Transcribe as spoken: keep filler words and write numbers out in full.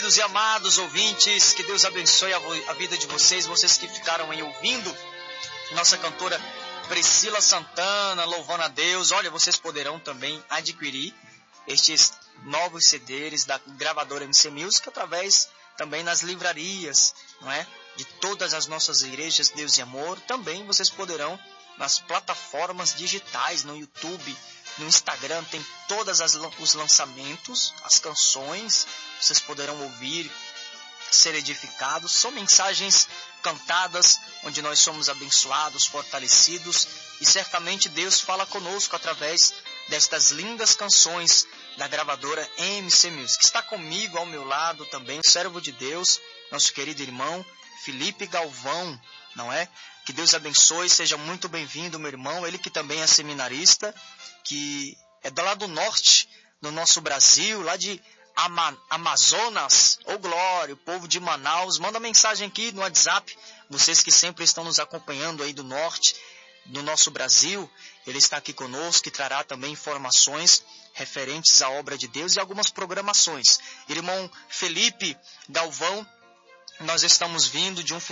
queridos e amados ouvintes, que Deus abençoe a vida de vocês, vocês que ficaram aí ouvindo nossa cantora Priscila Santana, louvando a Deus. Olha, vocês poderão também adquirir estes novos C Ds da gravadora M C Music através também nas livrarias, não é? De todas as nossas igrejas Deus e Amor. Também vocês poderão nas plataformas digitais, no YouTube, no Instagram, tem todos os lançamentos, as canções, vocês poderão ouvir, ser edificados. São mensagens cantadas, onde nós somos abençoados, fortalecidos, e certamente Deus fala conosco através destas lindas canções da gravadora M C Music. Está comigo ao meu lado também o servo de Deus, nosso querido irmão Felipe Galvão, não é? Que Deus abençoe, seja muito bem-vindo, meu irmão. Ele que também é seminarista, que é do lado norte do nosso Brasil, lá de Ama- Amazonas, ô glória, o povo de Manaus. Manda mensagem aqui no WhatsApp, vocês que sempre estão nos acompanhando aí do norte do nosso Brasil. Ele está aqui conosco e trará também informações referentes à obra de Deus e algumas programações. Irmão Felipe Galvão, nós estamos vindo de um